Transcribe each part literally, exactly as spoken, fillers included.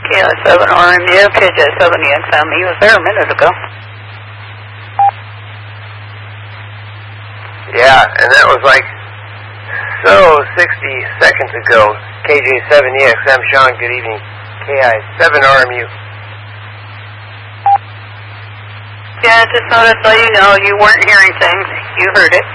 K I seven R M U, K J seven E X M. He was there a minute ago. Yeah, and that was like so sixty seconds ago. K J seven E X M, Sean, good evening. K I seven R M U. Yeah, just thought I'd let you know you weren't hearing things. You heard it.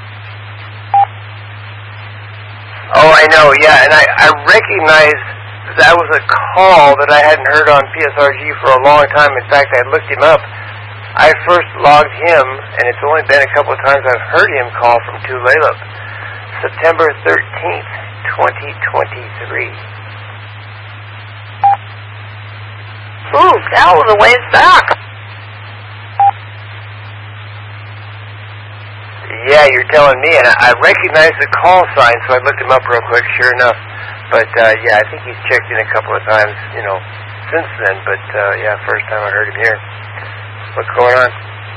Oh, I know, yeah, and I, I recognize that was a call that I hadn't heard on P S R G for a long time. In fact, I looked him up. I first logged him, and it's only been a couple of times I've heard him call from Tulalip. September thirteenth, twenty twenty-three. Ooh, that was a ways back. Yeah, you're telling me, and I, I recognize the call sign, so I looked him up real quick, sure enough. But, uh, yeah, I think he's checked in a couple of times, you know, since then. But, uh, yeah, first time I heard him here. What's going on?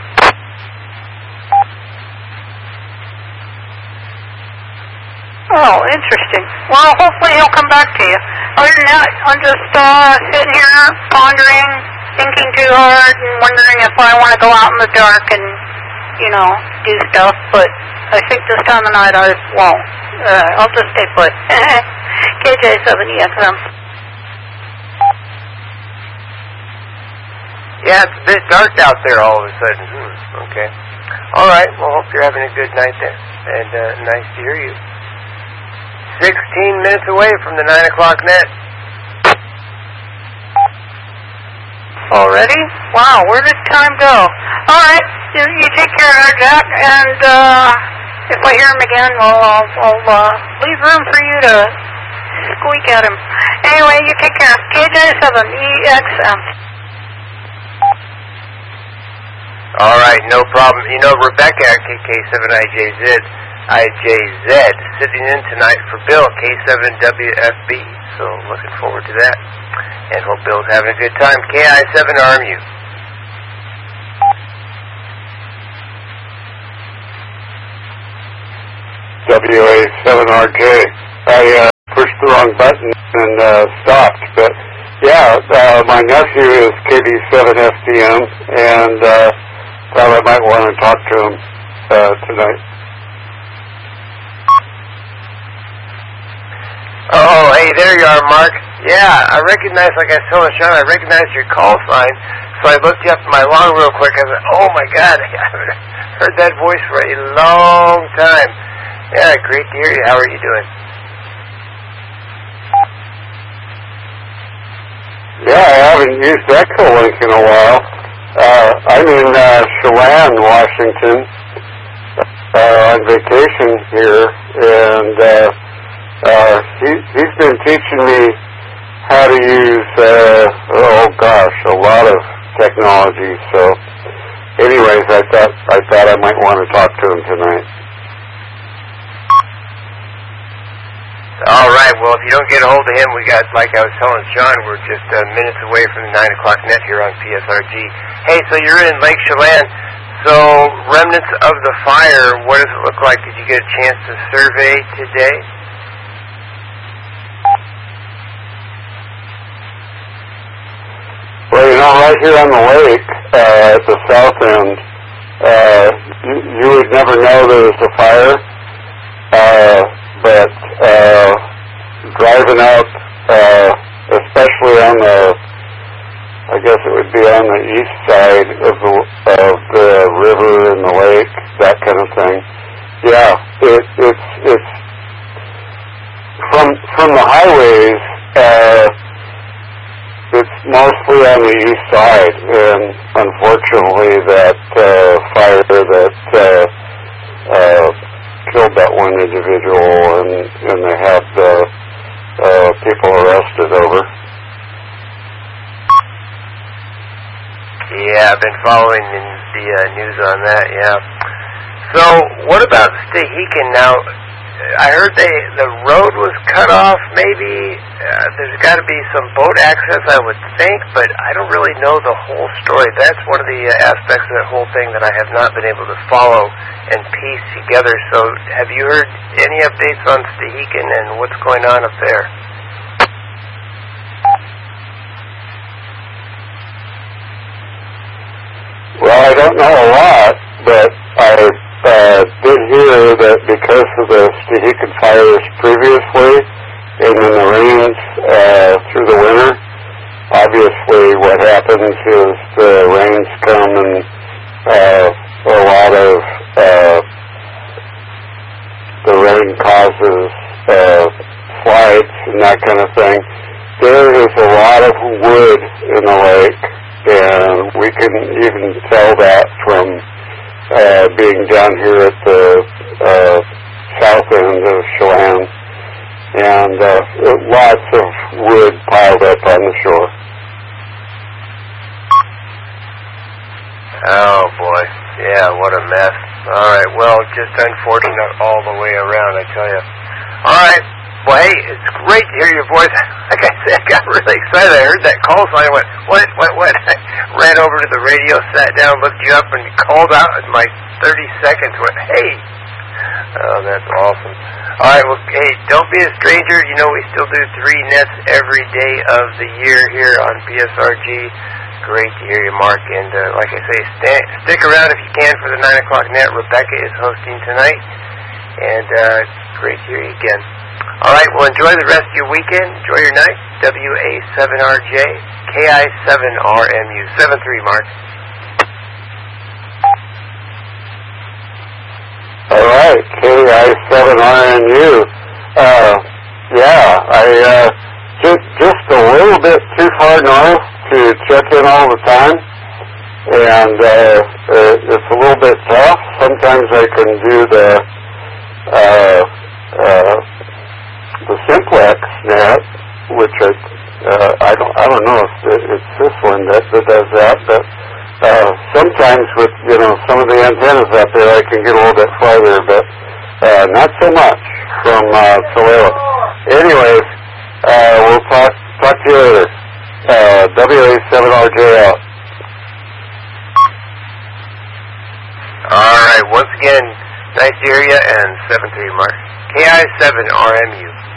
Oh, interesting. Well, hopefully he'll come back to you. Other than that, I'm just uh, sitting here pondering, thinking too hard, and wondering if I want to go out in the dark and, you know, do stuff. But I think this time of night I won't. Uh, I'll just stay put. K J seven E X M. Yeah, it's a bit dark out there all of a sudden. Hmm, okay. All right, well, hope you're having a good night there. And uh, nice to hear you. sixteen minutes away from the nine o'clock net. Already? Wow, where did time go? All right, you, you take care of Jack, and uh, if I hear him again, well, I'll, I'll uh, leave room for you to squeak at him. Anyway, you take care. K J seven E X M. All right, no problem. You know, Rebecca at K K seven I J Z, I J Z, sitting in tonight for Bill, K seven W F B. So looking forward to that. And hope Bill's having a good time. K I seven R M U. W A seven R J. I uh, pushed the wrong button and uh, stopped. But yeah, uh, my nephew is K B seven F D M, and uh, thought I might want to talk to him uh, tonight. Oh, hey, there you are, Mark. Yeah, I recognize, like I was telling Sean, I recognized your call sign, so I looked you up in my log real quick. I said, oh my God, I haven't heard that voice for a long time. Yeah, great to hear you. How are you doing? Yeah, I haven't used Echolink in a while. Uh, I'm in uh, Chelan, Washington, uh, on vacation here, and uh, uh, he, he's been teaching me how to use, uh, oh gosh, a lot of technology. So, anyways, I thought I thought I might want to talk to him tonight. All right, well, if you don't get a hold of him, we got, like I was telling Sean, we're just uh, minutes away from the nine o'clock net here on P S R G. Hey, so you're in Lake Chelan. So, remnants of the fire, what does it look like? Did you get a chance to survey today? Well, you know, right here on the lake, uh, at the south end, uh, you, you would never know there was a fire, uh, but, uh, driving out, uh, especially on the, I guess it would be on the east side of the, of the river and the lake, that kind of thing. Yeah, it, it's, it's, from, from the highways, uh, it's mostly on the east side, and unfortunately that uh, fire that uh, uh, killed that one individual, and, and they had uh, uh, people arrested over. Yeah, I've been following the, the uh, news on that, yeah. So, what about Stehekin now? I heard they the road was cut off, maybe. Uh, there's got to be some boat access, I would think, but I don't really know the whole story. That's one of the uh, aspects of that whole thing that I have not been able to follow and piece together. So have you heard any updates on Stehekin and what's going on up there? don't know a lot, but I uh, did hear that because of the Stehekin fires previously, and then the rains uh, through the winter, obviously what happens is the rains come and uh, a lot of uh, the rain causes uh, slides and that kind of thing. There is a lot of wood in the lake, and we can even tell that from uh, being down here at the uh, south end of Chelan. And uh, lots of wood piled up on the shore. Oh, boy. Yeah, what a mess. All right, well, just unfortunate all the way around, I tell you. All right. Well, hey, it's great to hear your voice. Like I said, I got really excited. I heard that call sign. I went, what, what, what? I ran over to the radio, sat down, looked you up, and called out in my thirty seconds. Went, hey. Oh, that's awesome. All right, well, hey, don't be a stranger. You know, we still do three nets every day of the year here on P S R G. Great to hear you, Mark. And uh, like I say, st- stick around if you can for the nine o'clock net. Rebecca is hosting tonight. And uh, great to hear you again. All right, well, enjoy the rest of your weekend. Enjoy your night. W A seven R J, K I seven R M U. seven three, Mark. All right, K I seven R M U. Uh, yeah, I uh, just, just a little bit too far north to check in all the time. And uh, uh, it's a little bit tough. Sometimes I can do the... Uh, uh, the simplex net, which I, uh, I don't, I don't know if it's this one that, that does that, but uh, sometimes with, you know, some of the antennas up there, I can get a little bit farther, but uh, not so much from uh, Tulalip. Anyways, uh, we'll talk talk to you later. Uh, W A seven R J out. All right, once again, nice to hear you, and seven three, Mark. K I seven R M U.